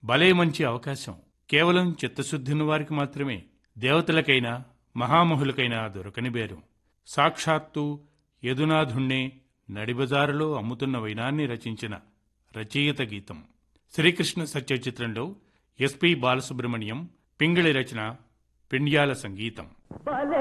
భలే మంచి అవకాశం. కేవలం చిత్తశుద్ధిన వారికి మాత్రమే, దేవతలకైనా మహామహులకైనా దొరకని బేరం. సాక్షాత్తు యదునాథుణ్ణే నడిబజారులో అమ్ముతున్న వైనాన్ని రచించిన రచయిత గీతం. శ్రీకృష్ణ సత్య చిత్రంలో ఎస్పి బాలసుబ్రహ్మణ్యం, పింగళి రచన, పెండ్యాల సంగీతం.